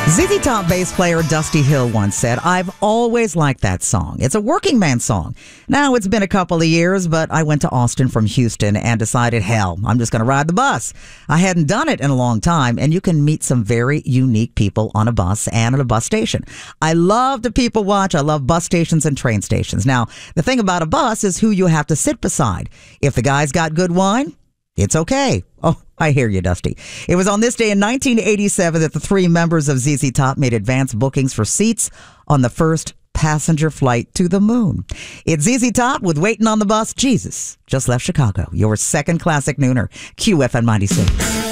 ZZ Top bass player Dusty Hill once said, "I've always liked that song. It's a working man song. Now it's been a couple of years, but I went to Austin from Houston and decided, hell, I'm just going to ride the bus. I hadn't done it in a long time, and you can meet some very unique people on a bus and at a bus station. I love to people watch. I love bus stations and train stations. Now, the thing about a bus is who you have to sit beside. If the guy's got good wine, it's okay." Oh, I hear you, Dusty. It was on this day in 1987 that the three members of ZZ Top made advance bookings for seats on the first passenger flight to the moon. It's ZZ Top with Waiting on the Bus. Jesus just left Chicago. Your second classic nooner, QFN 96.